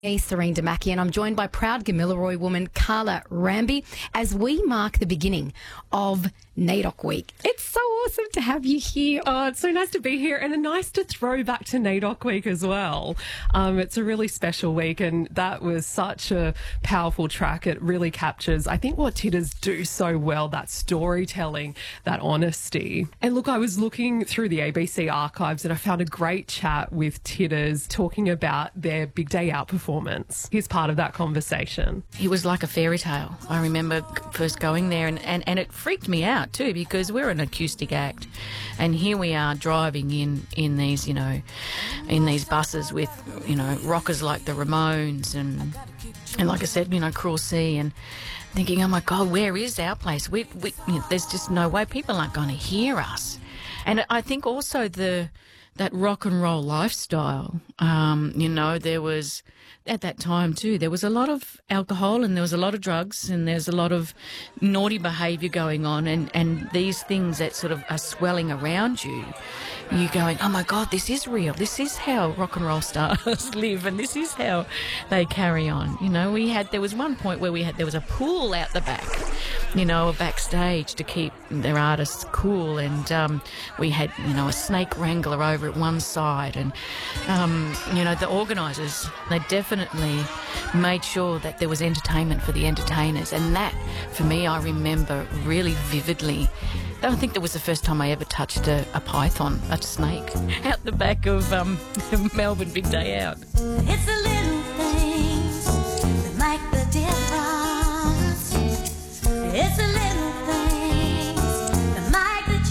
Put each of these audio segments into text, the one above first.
Me, Serene Damaki, and I'm joined by proud Gamilaroi woman Carla Ramby as we mark the beginning of NAIDOC Week. It's so awesome to have you here. Oh, it's so nice to be here and nice to throw back to NAIDOC Week as well. It's a really special week, and that was such a powerful track. It really captures, I think, what Titters do so well, that storytelling, that honesty. And look, I was looking through the ABC archives and I found a great chat with Titters talking about their Big Day Out performance. Here's part of that conversation. It was like a fairy tale. I remember first going there and it freaked me out too, because we're an acoustic act and here we are driving in these, in these buses with, rockers like the Ramones and like I said, Cruel Sea, and thinking, oh my God, where is our place? There's just no way, people aren't going to hear us. And I think also that rock and roll lifestyle, there was, at that time too, there was a lot of alcohol and there was a lot of drugs and there's a lot of naughty behaviour going on, and these things that sort of are swelling around you, you going, oh my God, this is real. This is how rock and roll stars live, and this is how they carry on. There was one point where there was a pool out the back, backstage to keep their artists cool, and we had, a snake wrangler over at one side, and the organisers, they definitely made sure that there was entertainment for the entertainers, and that, for me, I remember really vividly. I don't think that was the first time I ever touched a python, a snake, out the back of Melbourne Big Day Out. It's the little things that make the difference. It's the little things that make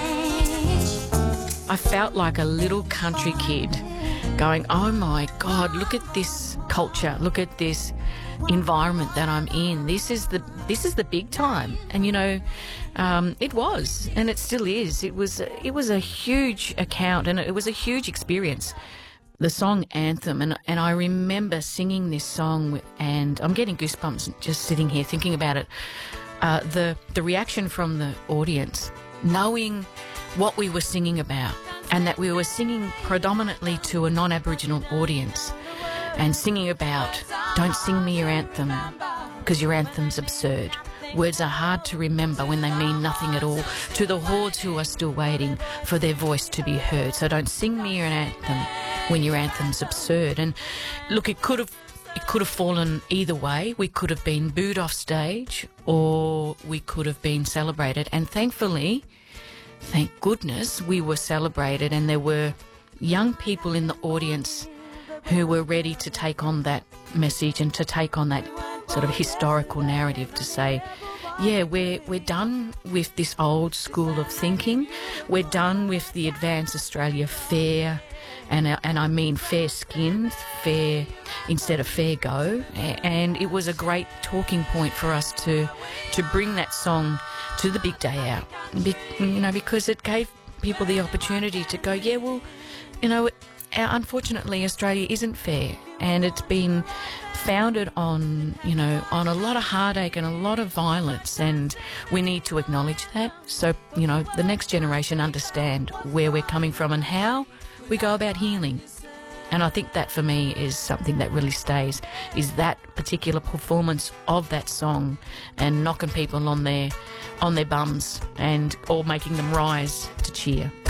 the change. I felt like a little country kid going, oh my God, look at this culture, look at this environment that I'm in. This is the big time. And it was, and it still is. It was a huge account, and it was a huge experience. The song Anthem, and I remember singing this song, and I'm getting goosebumps just sitting here thinking about it. The reaction from the audience, knowing what we were singing about, and that we were singing predominantly to a non-Aboriginal audience, and singing about, don't sing me your anthem because your anthem's absurd. Words are hard to remember when they mean nothing at all to the hordes who are still waiting for their voice to be heard. So don't sing me your anthem when your anthem's absurd. And look, it could have fallen either way. We could have been booed off stage, or we could have been celebrated. And thankfully, thank goodness, we were celebrated, and there were young people in the audience who were ready to take on that message and to take on that sort of historical narrative to say, yeah, we're done with this old school of thinking. We're done with the Advance Australia fair, and I mean fair skin, fair instead of fair go. And it was a great talking point for us to bring that song to the Big Day Out, because it gave people the opportunity to go, yeah, well, unfortunately Australia isn't fair, and it's been founded on a lot of heartache and a lot of violence, and we need to acknowledge that, so the next generation understand where we're coming from and how we go about healing. And I think that for me is something that really stays, is that particular performance of that song, and knocking people on their bums or making them rise to cheer.